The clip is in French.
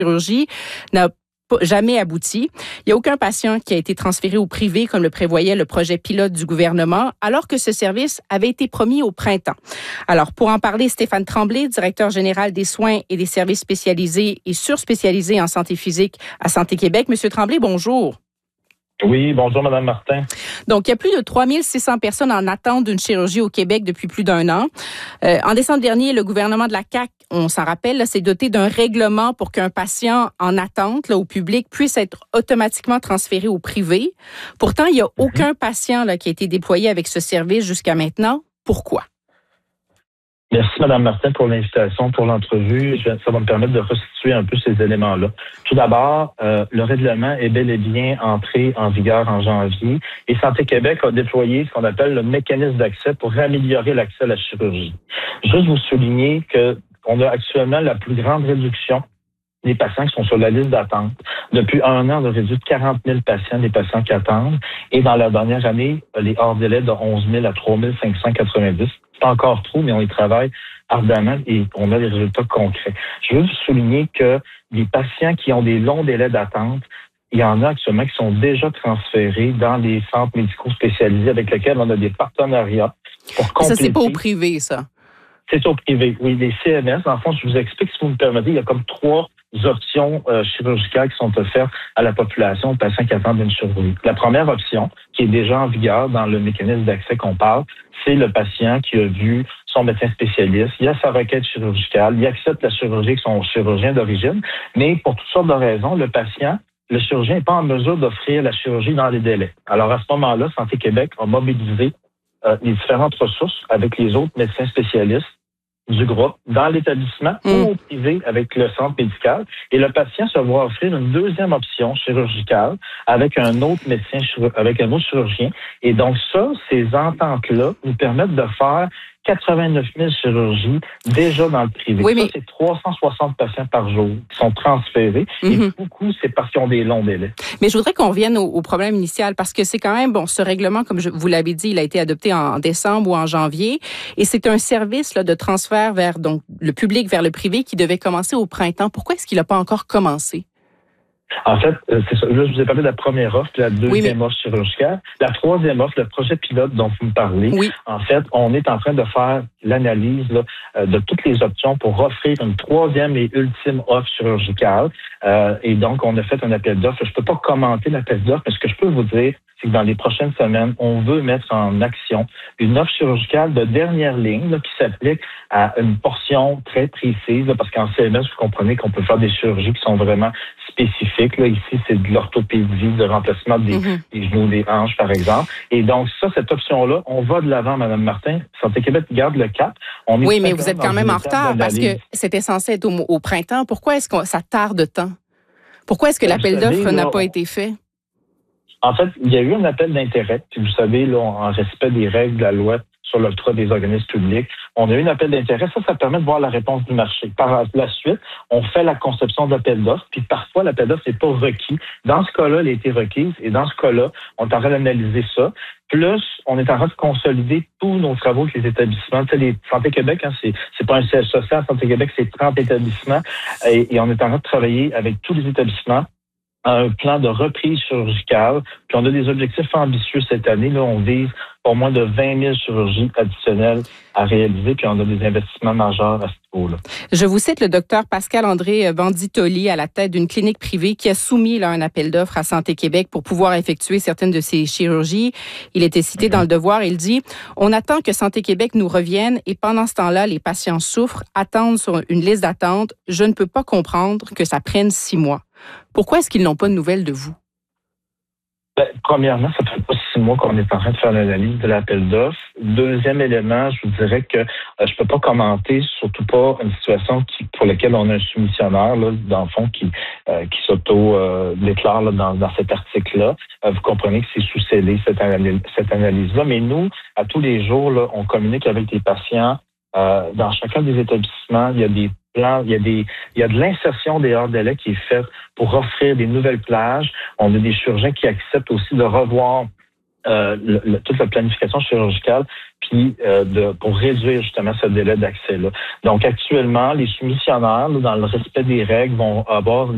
chirurgie n'a jamais abouti. Il n'y a aucun patient qui a été transféré au privé comme le prévoyait le projet pilote du gouvernement, alors que ce service avait été promis au printemps. Alors, pour en parler, Stéphane Tremblay, directeur général des soins et des services spécialisés et surspécialisés en santé physique à Santé Québec. Monsieur Tremblay, bonjour. Oui, bonjour Mme Martin. Donc, il y a plus de 3600 personnes en attente d'une chirurgie au Québec depuis plus d'un an. En décembre dernier, le gouvernement de la CAQ, on s'en rappelle, s'est doté d'un règlement pour qu'un patient en attente au public puisse être automatiquement transféré au privé. Pourtant, il n'y a aucun patient qui a été déployé avec ce service jusqu'à maintenant. Pourquoi? Merci Mme Martin pour l'invitation, pour l'entrevue. Ça va me permettre de restituer un peu ces éléments-là. Tout d'abord, le règlement est bel et bien entré en vigueur en janvier et Santé Québec a déployé ce qu'on appelle le mécanisme d'accès pour améliorer l'accès à la chirurgie. Juste vous souligner qu'on a actuellement la plus grande réduction des patients qui sont sur la liste d'attente. Depuis un an, on a réduit de 40 000 patients, des patients qui attendent. Et dans la dernière année, les hors-délais de 11 000 à 3 590. C'est encore trop, mais on y travaille ardemment et on a des résultats concrets. Je veux vous souligner que les patients qui ont des longs délais d'attente, il y en a actuellement qui sont déjà transférés dans les centres médicaux spécialisés avec lesquels on a des partenariats pour compléter. Ça, c'est pas au privé, ça? C'est au privé, oui. Les CMS, en fond, je vous explique, si vous me permettez, il y a comme 3 options chirurgicales qui sont offertes à la population, aux patients qui attendent une chirurgie. La première option, qui est déjà en vigueur dans le mécanisme d'accès qu'on parle, c'est le patient qui a vu son médecin spécialiste, il a sa requête chirurgicale, il accepte la chirurgie avec son chirurgien d'origine, mais pour toutes sortes de raisons, le chirurgien n'est pas en mesure d'offrir la chirurgie dans les délais. Alors à ce moment-là, Santé Québec a mobilisé les différentes ressources avec les autres médecins spécialistes du groupe dans l'établissement ou au privé avec le centre médical. Et le patient se voit offrir une deuxième option chirurgicale avec un autre médecin, avec un autre chirurgien. Et donc ça, ces ententes-là nous permettent de faire 89 000 chirurgies déjà dans le privé. Oui, mais... Ça, c'est 360 patients par jour qui sont transférés. Et beaucoup, c'est parce qu'ils ont des longs délais. Mais je voudrais qu'on revienne au problème initial parce que c'est quand même, ce règlement, comme vous l'avez dit, il a été adopté en décembre ou en janvier. Et c'est un service de transfert vers le public, vers le privé qui devait commencer au printemps. Pourquoi est-ce qu'il n'a pas encore commencé? En fait, c'est ça. Là, je vous ai parlé de la première offre, la deuxième offre chirurgicale. La troisième offre, le projet pilote dont vous me parlez. Oui. En fait, on est en train de faire l'analyse de toutes les options pour offrir une troisième et ultime offre chirurgicale. Et donc, on a fait un appel d'offres. Je peux pas commenter l'appel d'offres, mais ce que je peux vous dire, c'est que dans les prochaines semaines, on veut mettre en action une offre chirurgicale de dernière ligne qui s'applique à une portion très précise, parce qu'en CMS, vous comprenez qu'on peut faire des chirurgies qui sont vraiment spécifiques. Ici, c'est de l'orthopédie, de remplacement des genoux, des hanches, par exemple. Et donc, cette option-là, on va de l'avant, Mme Martin. Santé Québec garde le cap. Oui, mais vous êtes quand même en retard parce que c'était censé être au printemps. Pourquoi est-ce que ça tarde tant? Pourquoi est-ce que l'appel d'offres n'a pas été fait? En fait, il y a eu un appel d'intérêt. Puis vous savez, là, en respect des règles de la loi sur l'octroi des organismes publics, on a eu un appel d'intérêt. Ça permet de voir la réponse du marché. Par la suite, on fait la conception de l'appel d'offres. Puis parfois, l'appel d'offres n'est pas requis. Dans ce cas-là, elle a été requise. Et dans ce cas-là, on est en train d'analyser ça. Plus, on est en train de consolider tous nos travaux avec les établissements. Tu sais, les Santé Québec, c'est pas un siège social. Santé Québec, c'est 30 établissements. Et on est en train de travailler avec tous les établissements un plan de reprise chirurgicale. Puis on a des objectifs ambitieux cette année. Là, on vise pour moins de 20 000 chirurgies additionnelles à réaliser. Puis on a des investissements majeurs à ce niveau-là. Je vous cite le docteur Pascal-André Banditoli à la tête d'une clinique privée qui a soumis un appel d'offres à Santé Québec pour pouvoir effectuer certaines de ces chirurgies. Il était cité dans Le Devoir. Il dit « On attend que Santé Québec nous revienne et pendant ce temps-là, les patients souffrent, attendent sur une liste d'attente. Je ne peux pas comprendre que ça prenne 6 mois. » Pourquoi est-ce qu'ils n'ont pas de nouvelles de vous? Premièrement, ça fait pas 6 mois qu'on est en train de faire l'analyse de l'appel d'offres. Deuxième élément, je vous dirais que je peux pas commenter, surtout pas une situation pour laquelle on a un soumissionnaire, dans le fond, qui s'auto-déclare dans cet article-là. Vous comprenez que c'est sous scellé, cette analyse-là. Mais nous, à tous les jours, on communique avec les patients. Dans chacun des établissements, il y a des plans, il y a de l'insertion des hors-délais qui est faite pour offrir des nouvelles plages. On a des chirurgiens qui acceptent aussi de revoir toute la planification chirurgicale, puis pour réduire justement ce délai d'accès-là. Donc actuellement, les soumissionnaires, dans le respect des règles, vont avoir